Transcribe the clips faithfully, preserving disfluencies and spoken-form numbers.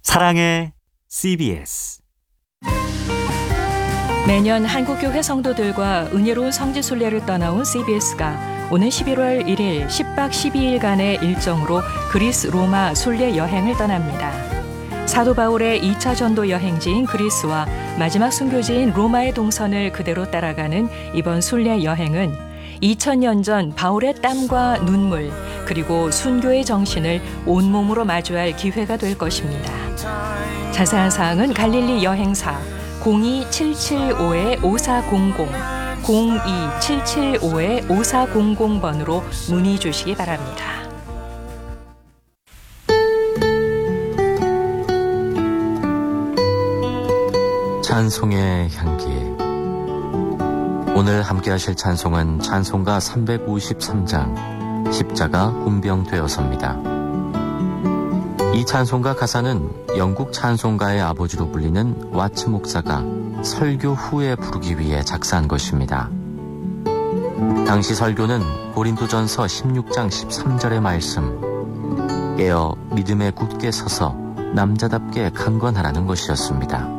사랑의 씨비에스. 매년 한국교회 성도들과 은혜로운 성지순례를 떠나온 씨비에스가 오는 십일월 일일 십 박 십이 일간의 일정으로 그리스 로마 순례 여행을 떠납니다. 사도 바울의 이 차 전도 여행지인 그리스와 마지막 순교지인 로마의 동선을 그대로 따라가는 이번 순례 여행은 이천 년 전 바울의 땀과 눈물 그리고 순교의 정신을 온몸으로 마주할 기회가 될 것입니다. 자세한 사항은 갈릴리 여행사 공이 칠칠오 오사공공 공이 칠칠오 오사공공 번으로 문의 주시기 바랍니다. 찬송의 향기. 오늘 함께 하실 찬송은 찬송가 삼백오십삼 장 십자가 훈병되어서입니다. 이 찬송가 가사는 영국 찬송가의 아버지로 불리는 와츠 목사가 설교 후에 부르기 위해 작사한 것입니다. 당시 설교는 고린도전서 십육 장 십삼 절의 말씀, 깨어 믿음에 굳게 서서 남자답게 강건하라는 것이었습니다.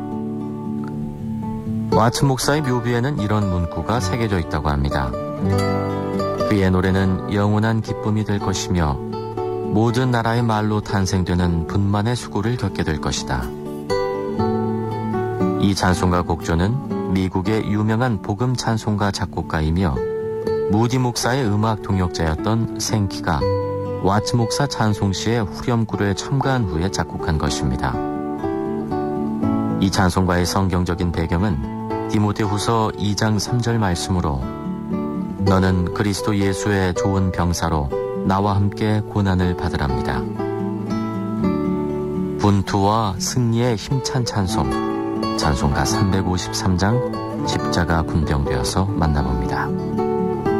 와츠 목사의 묘비에는 이런 문구가 새겨져 있다고 합니다. 그의 노래는 영원한 기쁨이 될 것이며 모든 나라의 말로 탄생되는 분만의 수고를 겪게 될 것이다. 이 찬송가 곡조는 미국의 유명한 복음 찬송가 작곡가이며 무디 목사의 음악 동역자였던 생키가 와츠 목사 찬송시의 후렴구를 첨가한 후에 작곡한 것입니다. 이 찬송가의 성경적인 배경은 디모데후서 이 장 삼 절 말씀으로 너는 그리스도 예수의 좋은 병사로 나와 함께 고난을 받으랍니다. 분투와 승리의 힘찬 찬송, 찬송가 삼백오십삼 장 십자가 군병되어서 만나봅니다.